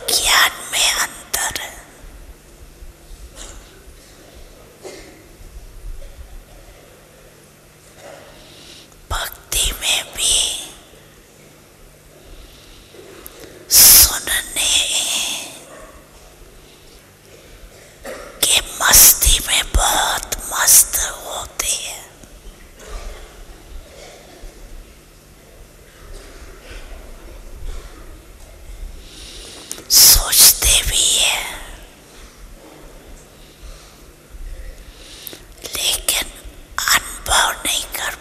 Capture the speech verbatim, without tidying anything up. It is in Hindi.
ज्ञान में अंतर है। भक्ति में भी सुनने के मस्ती में बहुत मस्त होते हैं, सोचते भी है, लेकिन अनुभव नहीं कर